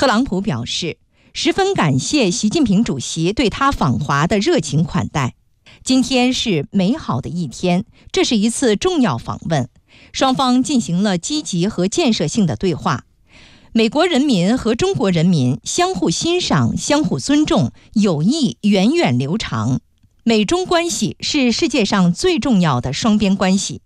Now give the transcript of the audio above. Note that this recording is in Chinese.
特朗普表示，十分感谢习近平主席对他访华的热情款待。今天是美好的一天，这是一次重要访问，双方进行了积极和建设性的对话。美国人民和中国人民相互欣赏、相互尊重，友谊源远流长。美中关系是世界上最重要的双边关系。